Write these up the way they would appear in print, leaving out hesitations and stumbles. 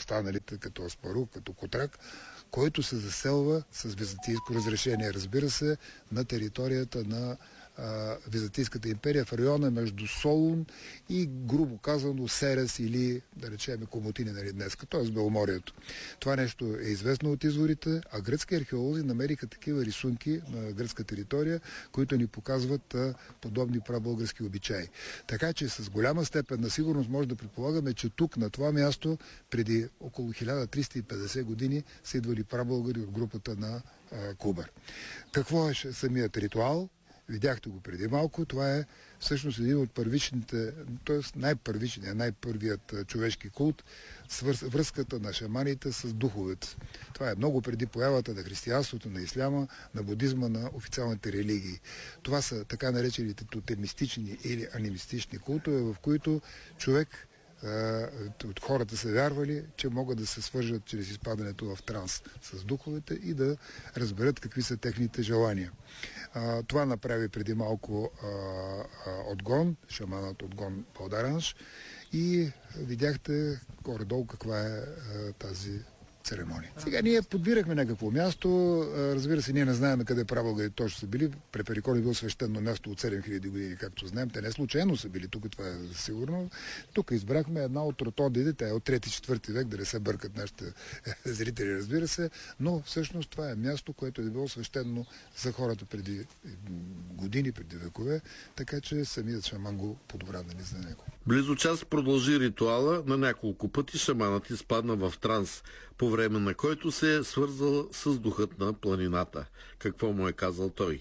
останалите, като Аспарух, като Котрак, който се заселва с византийско разрешение, разбира се, на територията на Византийската империя в района между Солун и, грубо казано, Серес или, да речем, Комотини, нали, днес, т.е. Беломорието. Това нещо е известно от изворите, а гръцки археолози намериха такива рисунки на гръцка територия, които ни показват подобни прабългарски обичаи. Така че с голяма степен на сигурност може да предполагаме, че тук, на това място, преди около 1350 години са идвали прабългари от групата на Кубър. Какво е самият ритуал? Видяхте го преди малко. Това е всъщност един от първичните, т.е. най-първият човешки култ, връзката на шаманите с духовете. Това е много преди появата на християнството, на исляма, на будизма, на официалните религии. Това са така наречените тотемистични или анимистични култове, в които човек от хората са вярвали, че могат да се свържат чрез изпадането в транс с духовете и да разберат какви са техните желания. Това направи преди малко Отгон, шаманът Отгон Балдаранш, и видяхте горе-долу каква е тази церемония. Сега ние подбирахме някакво място, разбира се, ние не знаем къде прабългари точно са били. Преперикон е било свещено място от 7000 години, както знаем. Те не случайно са били тук, това е сигурно. Тук избрахме една от ротондите, тя е от 3-4 век, да не се бъркат нашите зрители, разбира се, но всъщност това е място, което е било свещено за хората преди години, преди векове, така че самият шаман го подобря, нали, за него. Близо час продължи ритуала, на няколко пъти шаманът изпадна в транс, по време на който се е свързал с духът на планината. Какво му е казал той?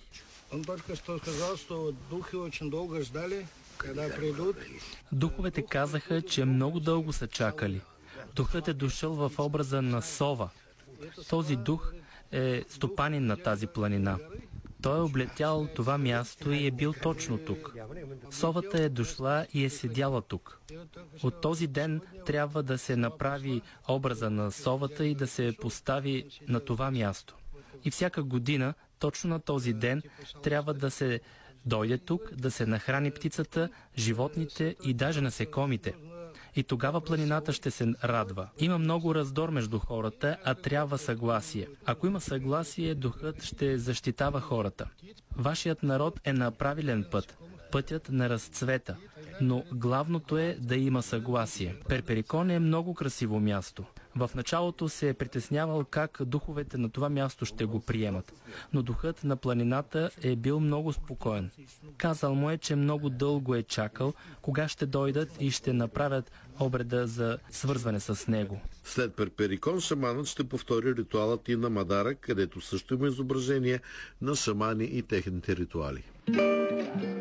Духовете казаха, че много дълго са чакали. Духът е дошъл в образа на сова. Този дух е стопанин на тази планина. Той е облетял това място и е бил точно тук. Совата е дошла и е седяла тук. От този ден трябва да се направи образа на совата и да се постави на това място. И всяка година, точно на този ден, трябва да се дойде тук, да се нахрани птицата, животните и даже насекомите. И тогава планината ще се радва. Има много раздор между хората, а трябва съгласие. Ако има съгласие, духът ще защитава хората. Вашият народ е на правилен път. Пътят на разцвета. Но главното е да има съгласие. Перперикон е много красиво място. В началото се е притеснявал как духовете на това място ще го приемат. Но духът на планината е бил много спокоен. Казал му е, че много дълго е чакал, кога ще дойдат и ще направят обреда за свързване с него. След Перперикон шаманът ще повтори ритуалът и на Мадара, където също има изображение на шамани и техните ритуали.